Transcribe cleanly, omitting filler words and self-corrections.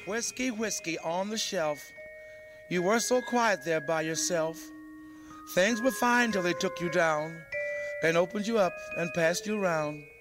Whiskey, whiskey on the shelf. You were so quiet there by yourself. Things were fine till they took you down and opened you up and passed you around.